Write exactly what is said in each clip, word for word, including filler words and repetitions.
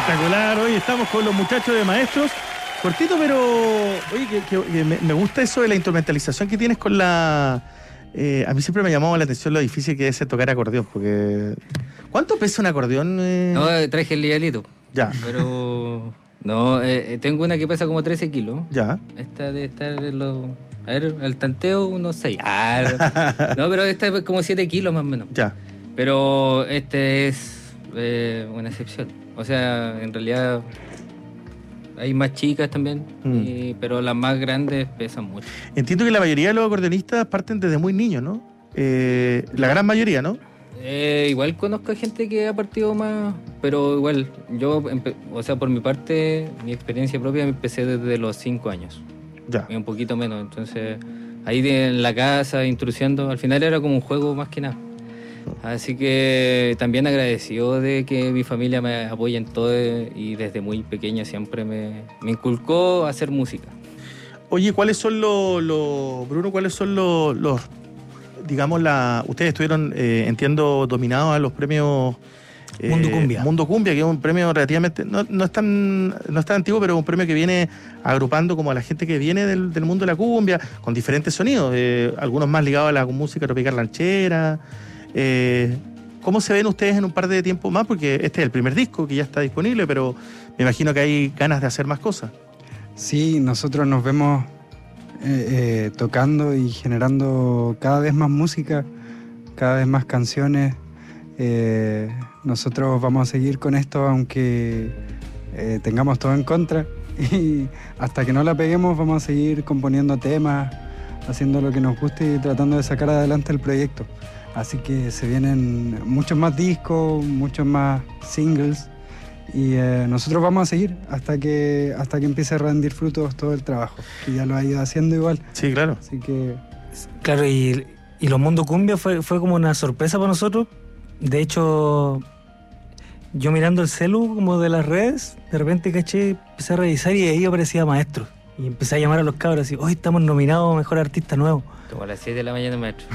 Espectacular. Hoy estamos con los muchachos de Maestros. Cortito, pero oye, que, que, que me, me gusta eso de la instrumentalización que tienes con la... Eh, a mí siempre me llamó la atención lo difícil que es tocar acordeón, porque... ¿Cuánto pesa un acordeón? Eh? No, traje el ligalito. Ya. Pero... No, eh, tengo una que pesa como trece kilos. Ya. Esta de estar en los... A ver, el tanteo, unos seis. Ah, no, pero esta es como siete kilos más o menos. Ya. Pero este es eh, una excepción. O sea, en realidad hay más chicas también, mm. y, pero las más grandes pesan mucho. Entiendo que la mayoría de los acordeonistas parten desde muy niños, ¿no? Eh, la gran mayoría, ¿no? Eh, igual conozco a gente que ha partido más, pero igual, yo, o sea, por mi parte, mi experiencia propia, me empecé desde los cinco años. Ya. Un poquito menos, entonces ahí en la casa, intrusiando, al final era como un juego más que nada. Así que también agradecido de que mi familia me apoye en todo y desde muy pequeño siempre me, me inculcó a hacer música. Oye, ¿cuáles son los, los Bruno, cuáles son los, los digamos, la ustedes estuvieron, eh, entiendo, dominados a los premios eh, Mundo Cumbia. Mundo Cumbia, que es un premio relativamente, no, no, es tan, no es tan antiguo, pero es un premio que viene agrupando como a la gente que viene del, del mundo de la cumbia, con diferentes sonidos, eh, algunos más ligados a la música tropical ranchera. Eh, ¿Cómo se ven ustedes en un par de tiempo más? Porque este es el primer disco que ya está disponible, pero me imagino que hay ganas de hacer más cosas. Sí, nosotros nos vemos eh, eh, tocando y generando cada vez más música, cada vez más canciones. Eh, nosotros vamos a seguir con esto aunque eh, tengamos todo en contra, y hasta que no la peguemos vamos a seguir componiendo temas, haciendo lo que nos guste y tratando de sacar adelante el proyecto. Así que se vienen muchos más discos, muchos más singles, y eh, nosotros vamos a seguir hasta que hasta que empiece a rendir frutos todo el trabajo, que ya lo ha ido haciendo igual. Sí, claro. Así que... Claro, y, y los Mundo Cumbia fue, fue como una sorpresa para nosotros. De hecho, yo mirando el celu como de las redes, de repente caché, empecé a revisar y ahí aparecía Maestros. Y empecé a llamar a los cabros y hoy estamos nominados a Mejor Artista Nuevo. Como a las siete de la mañana, maestro.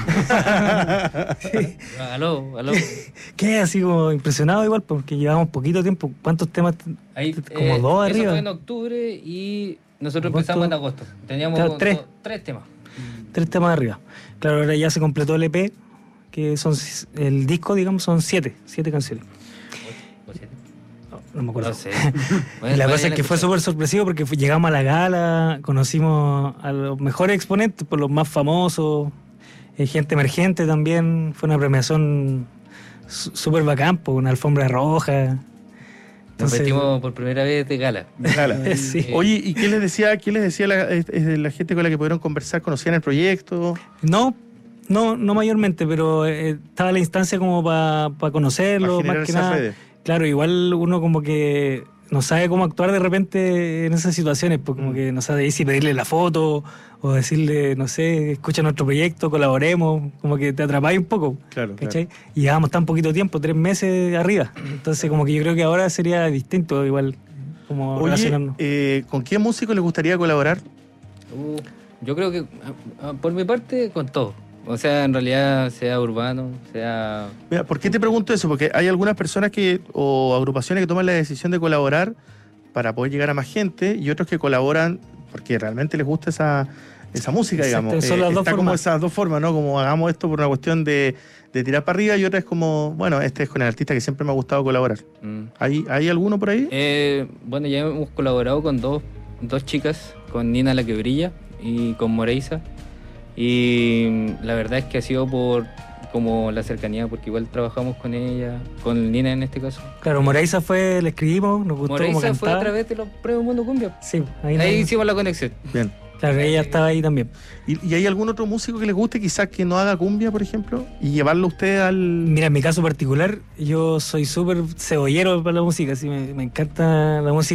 Sí. Aló, aló. ¿Qué? Así como impresionado igual, porque llevamos poquito tiempo. ¿Cuántos temas? Ahí, como eh, dos eso arriba. fue en octubre y nosotros agosto, empezamos en agosto. Teníamos claro, tres. dos, tres temas. Tres temas arriba. Claro, ahora ya se completó el E P, que son el disco, digamos, son siete, siete canciones. ¿O siete? No, no me acuerdo. No sé. Bueno, la cosa es que fue súper sorpresivo porque fue, llegamos a la gala, conocimos a los mejores exponentes, por los más famosos, eh, gente emergente también. Fue una premiación súper bacán, por una alfombra roja. Nos vestimos por primera vez de gala. De gala. Sí. Oye, ¿y qué les decía, qué les decía la, la gente con la que pudieron conversar? ¿Conocían el proyecto? No, no, no mayormente, pero eh, estaba la instancia como para pa conocerlo, pa más que nada. Redes. Claro, igual uno como que no sabe cómo actuar de repente en esas situaciones, pues como mm. que no sabe si pedirle la foto o decirle, no sé, escucha nuestro proyecto, colaboremos, como que te atrapáis un poco, claro, ¿cachai? Claro. Y llevamos tan poquito tiempo, tres meses arriba, entonces como que yo creo que ahora sería distinto igual como Oye, relacionarnos. Eh, ¿con qué músico les gustaría colaborar? Uh, yo creo que por mi parte con todo. O sea, en realidad, sea urbano, sea... Mira, ¿por qué te pregunto eso? Porque hay algunas personas que o agrupaciones que toman la decisión de colaborar para poder llegar a más gente y otros que colaboran porque realmente les gusta esa, esa música, digamos. Exacto, son las eh, dos está formas. como esas dos formas, ¿no? Como hagamos esto por una cuestión de, de tirar para arriba y otra es como, bueno, este es con el artista que siempre me ha gustado colaborar. Mm. ¿Hay, ¿Hay alguno por ahí? Eh, bueno, ya hemos colaborado con dos, dos chicas, con Nina La Que Brilla y con Moreisa. Y la verdad es que ha sido por como la cercanía, porque igual trabajamos con ella, con Nina en este caso. Claro, Moreisa fue, le escribimos, nos gustó Moreisa cómo cantaba. fue a través de los premios Mundo Cumbia. Sí, ahí, ahí no... hicimos la conexión. Bien. Claro, ella estaba ahí también. ¿Y, ¿Y hay algún otro músico que les guste, quizás que no haga cumbia, por ejemplo? Y llevarlo usted al... Mira, en mi caso particular, yo soy súper cebollero para la música, así me, me encanta la música.